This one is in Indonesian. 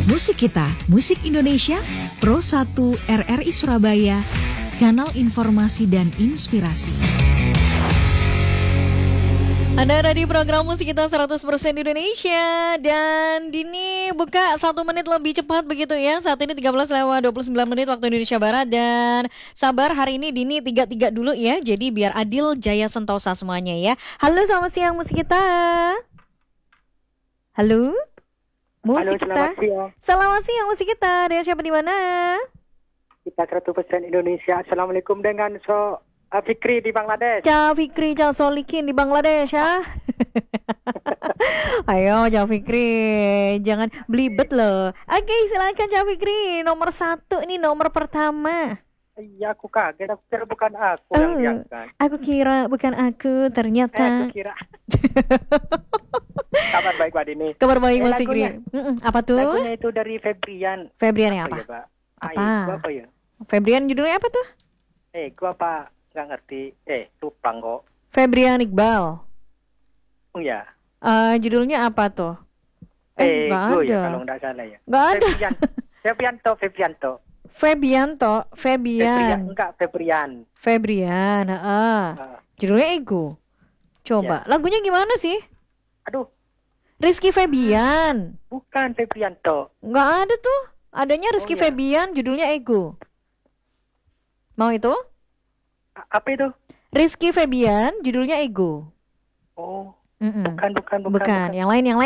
Musik Kita, Musik Indonesia, Pro 1 RRI Surabaya, Kanal Informasi dan Inspirasi. Anda ada di program Musik Kita 100% Indonesia. Dan Dini buka 1 menit lebih cepat begitu ya. Saat ini 13:29 waktu Indonesia Barat. Dan sabar, hari ini Dini 3-3 dulu ya. Jadi biar adil, jaya sentosa semuanya ya. Halo, selamat siang Musik Kita. Halo Musik Kita. Selamat siang Musik Kita. Dengan siapa di mana? Kita 100% Indonesia. Assalamualaikum dengan Fikri di Bangladesh. Cak Fikri, Cak Solikin di Bangladesh ya. Ayo Cak Fikri, jangan belibet loh. Oke, silakan Cak Fikri. Nomor 1 ini nomor pertama. Iya, aku kaget. Aku kira bukan aku yang diangkat. Aku kira bukan aku, ternyata. Aku kira. Kabar baik Pak Dini. Kabar baik Mas Fikri. Apa tuh? Lagunya itu dari Febrian. Febrian yang apa? Ya, Pak? Apa? Ya? Febrian judulnya apa tuh? Gua apa? Nggak ngerti. Lupa kok. Febrian Iqbal. Oh ya. Judulnya apa tuh? Nggak ada. Ya, kalau nggak salah ya. Nggak ada. Febian. Enggak, Febrian. Febrian. Judulnya Ego. Coba. Ya. Lagunya gimana sih? Aduh. Rizky Febian. Bukan Febrianto. Nggak ada tuh. Adanya Rizky Febian, judulnya Ego. Mau itu? Apa itu? Rizky Febian, judulnya Ego. Oh. Bukan. Bukan. Yang lain.